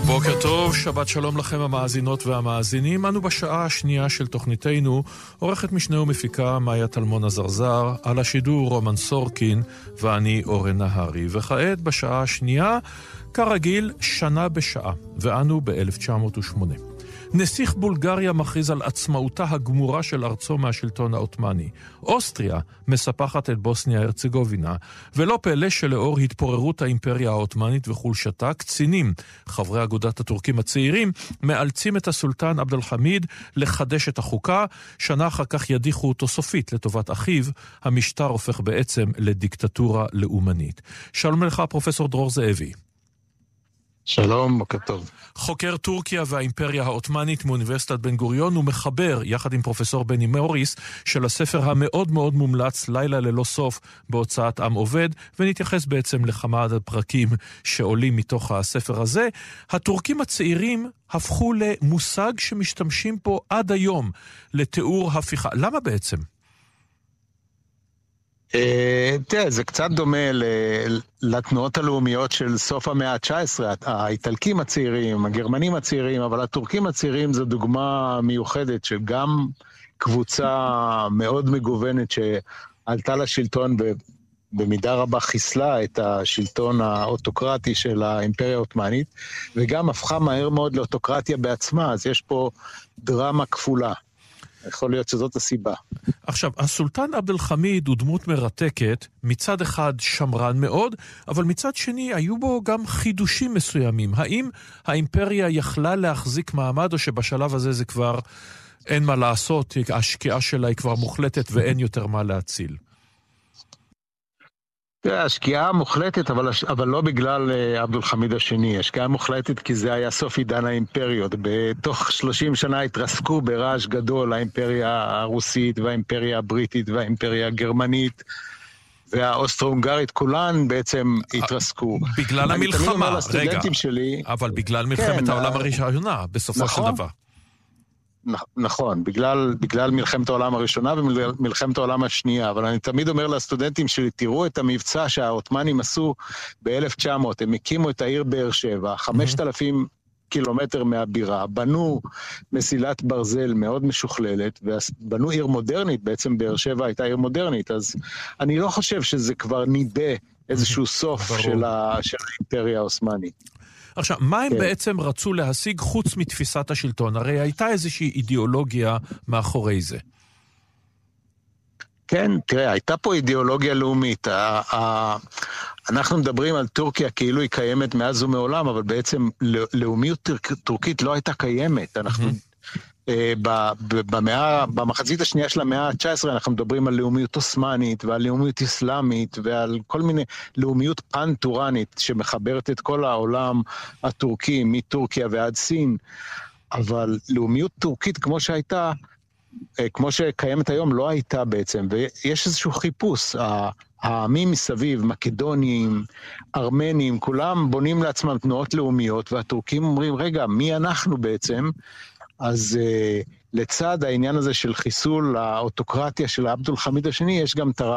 בוקר טוב, שבת שלום לכם המאזינות והמאזינים. אנו בשעה השנייה של תוכניתנו, עורכת משנה ומפיקה מאיה טלמון הזרזר, על השידור רומן סורקין ואני אורן נהרי. וכעת בשעה השנייה, כרגיל, שנה בשעה, ואנו ב-1908. נסיך בולגריה מכריז על עצמאותה הגמורה של ארצו מהשלטון העות'מאני. אוסטריה מספחת את בוסניה הרצגובינה, ולא פלא שלאור התפוררות האימפריה העות'מאנית וחולשתה, קצינים, חברי אגודת הטורקים הצעירים, מאלצים את הסולטן עבד אל-חמיד לחדש את החוקה. שנה אחר כך ידיחו אותו סופית לטובת אחיו. המשטר הופך בעצם לדיקטטורה לאומנית. שלום לך פרופסור דרור זאבי. שלום, בוקר טוב. חוקר טורקיה והאימפריה העות'מאנית מאוניברסיטת בן גוריון, ומחבר יחד עם פרופסור בני מוריס של הספר המאוד מאוד מומלץ לילה ללא סוף בהוצאת עם עובד, ונתייחס בעצם לכמה פרקים שעולים מתוך הספר הזה. הטורקים הצעירים הפכו למושג שמשתמשים פה עד היום לתיאור הפיכה. למה בעצם? תראה, זה קצת דומה לתנועות הלאומיות של סוף המאה ה-19, האיטלקים הצעירים, הגרמנים הצעירים, אבל הטורקים הצעירים זו דוגמה מיוחדת של גם קבוצה מאוד מגוונת שעלתה לשלטון במידה רבה חיסלה את השלטון האוטוקרטי של האימפריה העות'מאנית, וגם הפכה מהר מאוד לאוטוקרטיה בעצמה, אז יש פה דרמה כפולה. יכול להיות שזאת הסיבה. עכשיו, הסולטן עבד אל-חמיד הוא דמות מרתקת, מצד אחד שמרן מאוד, אבל מצד שני היו בו גם חידושים מסוימים. האם האימפריה יכלה להחזיק מעמד, או שבשלב הזה זה כבר אין מה לעשות, השקיעה שלה היא כבר מוחלטת ואין יותר מה להציל? השקיעה מוחלטת, אבל לא בגלל עבד אל-חמיד השני. השקיעה מוחלטת כי זה היה סוף עידן האימפריות. בתוך 30 שנה התרסקו ברעש גדול האימפריה הרוסית והאימפריה הבריטית והאימפריה הגרמנית והאוסטרו-הונגרית, כולן בעצם התרסקו. בגלל המלחמה, רגע, שלי, אבל בגלל מלחמת העולם הראשונה, בסופו של דבר. נכון, בגלל מלחמת העולם הראשונה ומלחמת העולם השנייה, אבל אני תמיד אומר לסטודנטים שלי, תראו את המבצע שהעות'מאנים עשו ב-1900, הם הקימו את העיר באר שבע, 5,000 קילומטר מהבירה, בנו מסילת ברזל מאוד משוכללת, ובנו עיר מודרנית, בעצם באר שבע הייתה עיר מודרנית, אז אני לא חושב שזה כבר ניבא איזשהו סוף של האימפריה העות'מאנית. עכשיו, מה הם בעצם רצו להשיג חוץ מתפיסת השלטון? הרי הייתה איזושהי אידיאולוגיה מאחורי זה. כן, תראה, הייתה פה אידיאולוגיה לאומית. אנחנו מדברים על טורקיה כאילו היא קיימת מאז ומעולם, אבל בעצם לאומיות טורקית לא הייתה קיימת. אנחנו במחצית השנייה של המאה ה-19 אנחנו מדברים על לאומיות אוסמנית ועל לאומיות אסלאמית ועל כל מיני לאומיות פן-טורנית שמחברת את כל העולם הטורקי, מטורקיה ועד סין, אבל לאומיות טורקית כמו שהייתה, כמו שקיימת היום, לא הייתה בעצם, ויש איזשהו חיפוש. העמים מסביב, מקדונים, ארמנים, כולם בונים לעצמם תנועות לאומיות, והטורקים אומרים, רגע, מי אנחנו בעצם? אז לצד העניין הזה של חיסול האוטוקרטיה של עבד אל-חמיד השני, יש גם